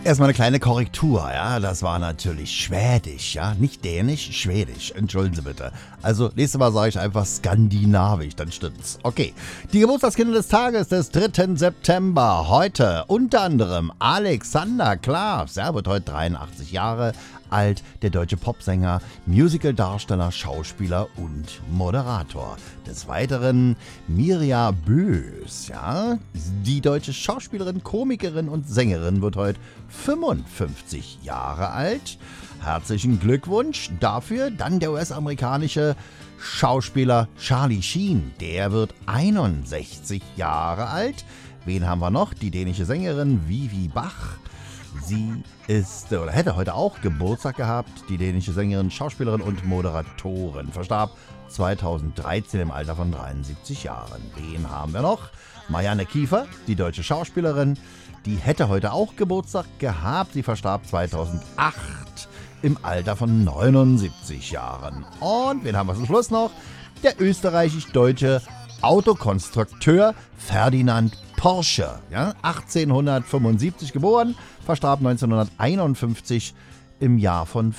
Erstmal eine kleine Korrektur, ja, das war natürlich Schwedisch, ja, nicht Dänisch, Schwedisch, entschuldigen Sie bitte. Also, nächstes Mal sage ich einfach Skandinavisch, dann stimmt's. Okay, die Geburtstagskinder des Tages des 3. September, heute unter anderem Alexander Klavs, er wird heute 83 Jahre alt, der deutsche Popsänger, Musicaldarsteller, Schauspieler und Moderator. Des Weiteren Mirja Bös, ja, die deutsche Schauspielerin, Komikerin und Sängerin wird heute 55 Jahre alt. Herzlichen Glückwunsch dafür. Dann der US-amerikanische Schauspieler Charlie Sheen, der wird 61 Jahre alt. Wen haben wir noch? Die dänische Sängerin Vivi Bach. Sie ist oder hätte heute auch Geburtstag gehabt. Die dänische Sängerin, Schauspielerin und Moderatorin. Verstarb 2013 im Alter von 73 Jahren. Wen haben wir noch? Marianne Kiefer, die deutsche Schauspielerin. Die hätte heute auch Geburtstag gehabt. Sie verstarb 2008 im Alter von 79 Jahren. Und wen haben wir zum Schluss noch? Der österreichisch-deutsche Autokonstrukteur Ferdinand Porsche, ja, 1875 geboren, verstarb 1951 im Alter von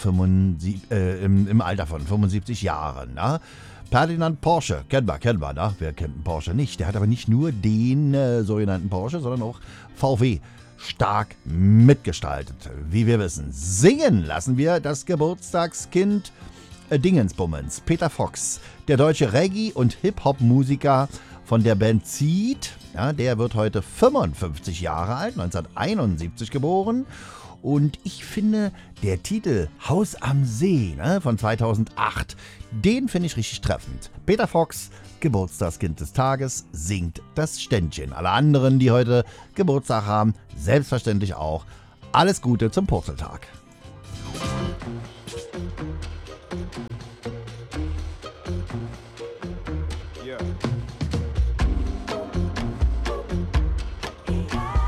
75 Jahren. Ja. Ferdinand Porsche, kennen wir, ne? Wer kennt einen Porsche nicht? Der hat aber nicht nur den sogenannten Porsche, sondern auch VW stark mitgestaltet, wie wir wissen. Singen lassen wir das Geburtstagskind Dingensbummens, Peter Fox, der deutsche Reggae- und Hip-Hop-Musiker von der Band Seed. Ja, der wird heute 55 Jahre alt, 1971 geboren. Und ich finde, der Titel Haus am See, ne, von 2008, den finde ich richtig treffend. Peter Fox, Geburtstagskind des Tages, singt das Ständchen. Alle anderen, die heute Geburtstag haben, selbstverständlich auch. Alles Gute zum Purzeltag.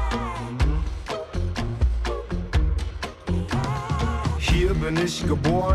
Bin ich geboren,